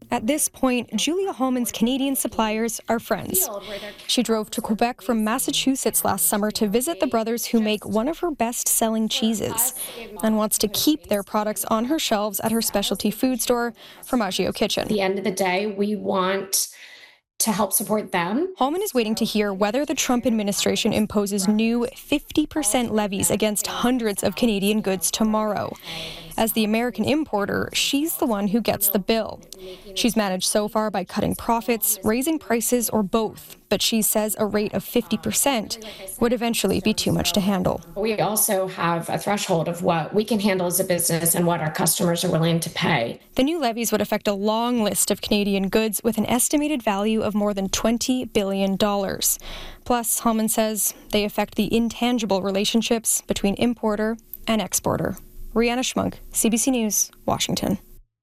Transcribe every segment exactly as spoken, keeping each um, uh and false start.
At this point, Julia Holman's Canadian suppliers are friends. She drove to Quebec from Massachusetts last summer to visit the brothers who make one of her best-selling cheeses and wants to keep their products on her shelves at her specialty food store, Formaggio Kitchen. At the end of the day, we want to help support them. Holman is waiting to hear whether the Trump administration imposes new fifty percent levies against hundreds of Canadian goods tomorrow. As the American importer, she's the one who gets the bill. She's managed so far by cutting profits, raising prices, or both, but she says a rate of fifty percent would eventually be too much to handle. We also have a threshold of what we can handle as a business and what our customers are willing to pay. The new levies would affect a long list of Canadian goods with an estimated value of more than twenty billion dollars. Plus, Holman says they affect the intangible relationships between importer and exporter. Rihanna Schmunk, C B C News, Washington.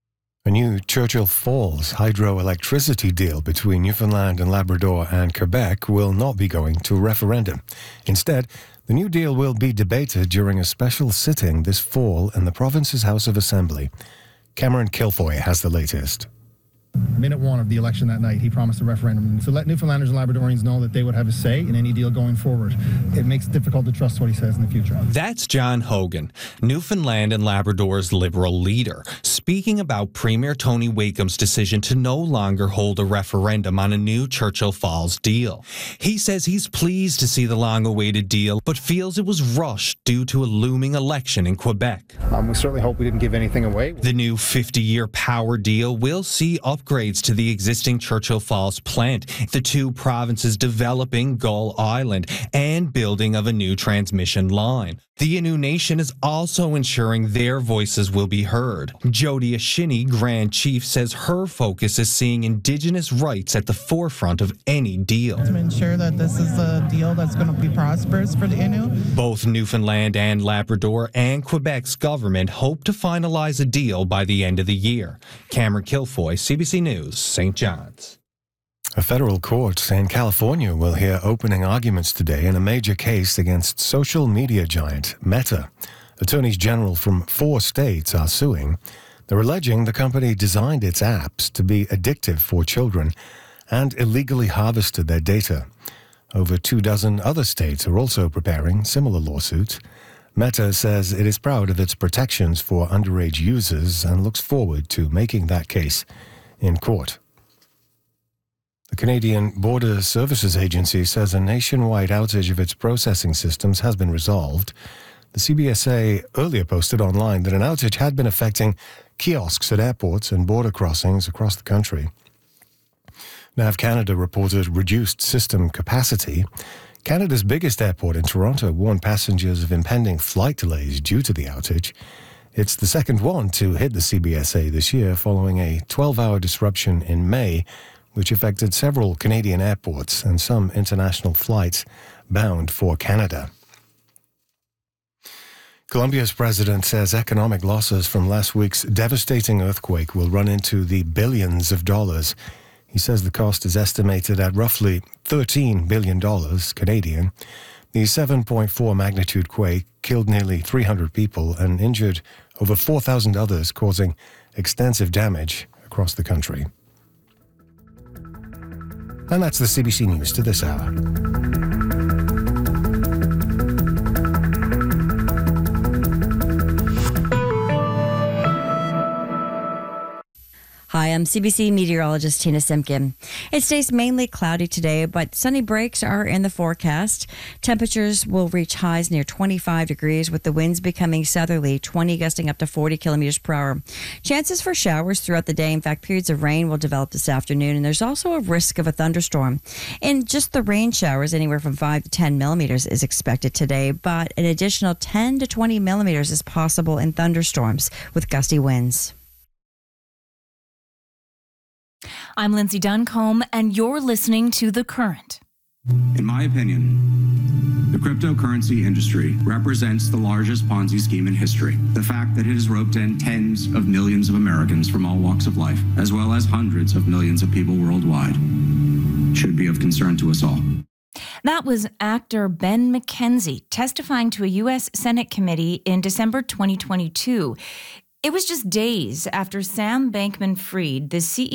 A new Churchill Falls hydroelectricity deal between Newfoundland and Labrador and Quebec will not be going to a referendum. Instead, the new deal will be debated during a special sitting this fall in the province's House of Assembly. Cameron Kilfoy has the latest. Minute one of the election that night, he promised a referendum to let Newfoundlanders and Labradorians know that they would have a say in any deal going forward. It makes it difficult to trust what he says in the future. That's John Hogan, Newfoundland and Labrador's Liberal leader, speaking about Premier Tony Wakeham's decision to no longer hold a referendum on a new Churchill Falls deal. He says he's pleased to see the long-awaited deal, but feels it was rushed due to a looming election in Quebec. Um, we certainly hope we didn't give anything away. The new fifty-year power deal will see upgrades to the existing Churchill Falls plant, the two provinces developing Gull Island, and building of a new transmission line. The Innu Nation is also ensuring their voices will be heard. Jody Ashini, Grand Chief, says her focus is seeing Indigenous rights at the forefront of any deal. To ensure that this is a deal that's going to be prosperous for the Innu. Both Newfoundland and Labrador and Quebec's government hope to finalize a deal by the end of the year. Cameron Kilfoy, C B C News, Saint John's. A federal court in California will hear opening arguments today in a major case against social media giant Meta. Attorneys general from four states are suing. They're alleging the company designed its apps to be addictive for children and illegally harvested their data. Over two dozen other states are also preparing similar lawsuits. Meta says it is proud of its protections for underage users and looks forward to making that case in court. The Canadian Border Services Agency says a nationwide outage of its processing systems has been resolved. The C B S A earlier posted online that an outage had been affecting kiosks at airports and border crossings across the country. Nav Canada reported reduced system capacity. Canada's biggest airport in Toronto warned passengers of impending flight delays due to the outage. It's the second one to hit the C B S A this year, following a twelve-hour disruption in May, which affected several Canadian airports and some international flights bound for Canada. Colombia's president says economic losses from last week's devastating earthquake will run into the billions of dollars. He says the cost is estimated at roughly thirteen billion dollars Canadian. The seven point four magnitude quake killed nearly three hundred people and injured over four thousand others, causing extensive damage across the country. And that's the C B C News to this hour. Hi, I'm C B C meteorologist Tina Simpkin. It stays mainly cloudy today, but sunny breaks are in the forecast. Temperatures will reach highs near twenty-five degrees, with the winds becoming southerly, twenty gusting up to forty kilometers per hour. Chances for showers throughout the day. In fact, periods of rain will develop this afternoon, and there's also a risk of a thunderstorm. And just the rain showers, anywhere from five to ten millimeters is expected today, but an additional ten to twenty millimeters is possible in thunderstorms with gusty winds. I'm Lindsay Duncombe, and you're listening to The Current. In my opinion, the cryptocurrency industry represents the largest Ponzi scheme in history. The fact that it has roped in tens of millions of Americans from all walks of life, as well as hundreds of millions of people worldwide, should be of concern to us all. That was actor Ben McKenzie testifying to a U S Senate committee in December twenty twenty-two. It was just days after Sam Bankman-Fried, the C E O